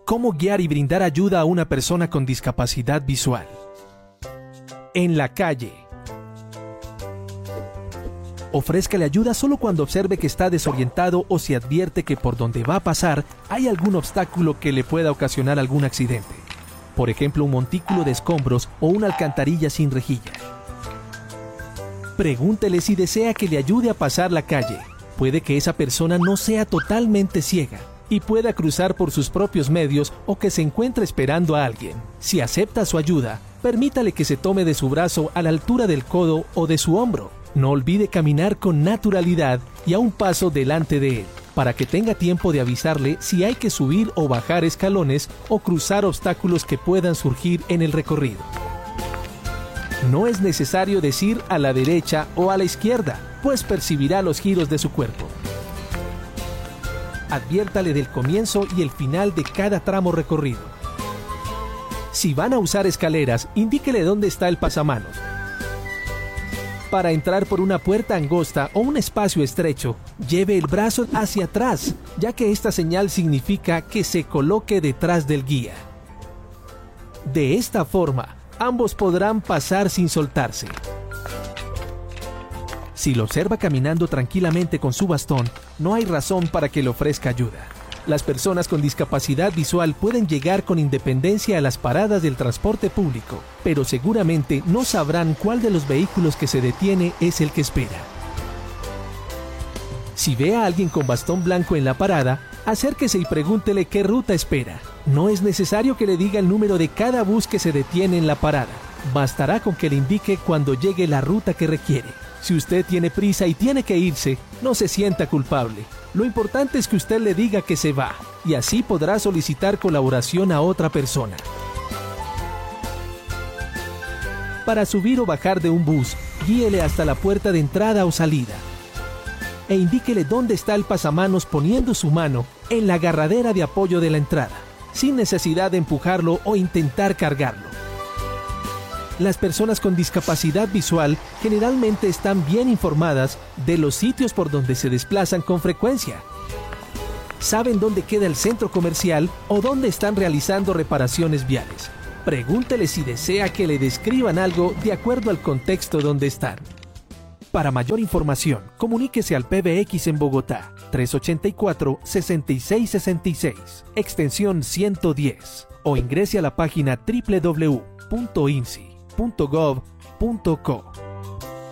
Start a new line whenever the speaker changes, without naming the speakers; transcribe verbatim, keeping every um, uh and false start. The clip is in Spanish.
¿Cómo guiar y brindar ayuda a una persona con discapacidad visual? En la calle. Ofrézcale ayuda solo cuando observe que está desorientado o si advierte que por donde va a pasar hay algún obstáculo que le pueda ocasionar algún accidente. Por ejemplo, un montículo de escombros o una alcantarilla sin rejilla. Pregúntele si desea que le ayude a pasar la calle. Puede que esa persona no sea totalmente ciega y pueda cruzar por sus propios medios o que se encuentre esperando a alguien. Si acepta su ayuda, permítale que se tome de su brazo a la altura del codo o de su hombro. No olvide caminar con naturalidad y a un paso delante de él, para que tenga tiempo de avisarle si hay que subir o bajar escalones o cruzar obstáculos que puedan surgir en el recorrido. No es necesario decir a la derecha o a la izquierda, pues percibirá los giros de su cuerpo. Adviértale del comienzo y el final de cada tramo recorrido. Si van a usar escaleras, indíquele dónde está el pasamanos. Para entrar por una puerta angosta o un espacio estrecho, lleve el brazo hacia atrás, ya que esta señal significa que se coloque detrás del guía. De esta forma, ambos podrán pasar sin soltarse. Si lo observa caminando tranquilamente con su bastón, no hay razón para que le ofrezca ayuda. Las personas con discapacidad visual pueden llegar con independencia a las paradas del transporte público, pero seguramente no sabrán cuál de los vehículos que se detiene es el que espera. Si ve a alguien con bastón blanco en la parada, acérquese y pregúntele qué ruta espera. No es necesario que le diga el número de cada bus que se detiene en la parada. Bastará con que le indique cuando llegue la ruta que requiere. Si usted tiene prisa y tiene que irse, no se sienta culpable. Lo importante es que usted le diga que se va, y así podrá solicitar colaboración a otra persona. Para subir o bajar de un bus, guíele hasta la puerta de entrada o salida. E indíquele dónde está el pasamanos poniendo su mano en la agarradera de apoyo de la entrada, sin necesidad de empujarlo o intentar cargarlo. Las personas con discapacidad visual generalmente están bien informadas de los sitios por donde se desplazan con frecuencia. Saben dónde queda el centro comercial o dónde están realizando reparaciones viales. Pregúntele si desea que le describan algo de acuerdo al contexto donde están. Para mayor información, comuníquese al P B X en Bogotá, tres ochenta y cuatro, sesenta y seis sesenta y seis, extensión ciento diez, o ingrese a la página doble u doble u doble u punto i n s i punto gov punto co.